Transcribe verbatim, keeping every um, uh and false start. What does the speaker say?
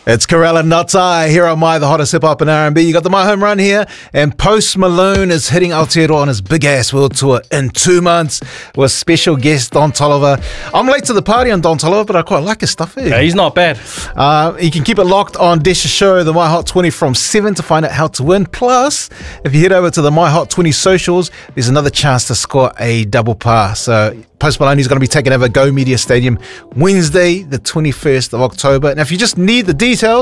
It's Corella Nutsai here on My, the hottest hip-hop and R and B. You got the My Home Run here, and Post Malone is hitting Aotearoa on his big-ass world tour in two months with special guest Don Toliver. I'm late to the party on Don Toliver, but I quite like his stuff. Eh? Yeah, he's not bad. Uh, you can keep it locked on Desh's show, the My Hot twenty from seven to find out how to win. Plus, if you head over to the My Hot twenty socials, there's another chance to score a double pass. So Post Malone is going to be taking over Go Media Stadium Wednesday, the twenty-first of October. And if you just need the details,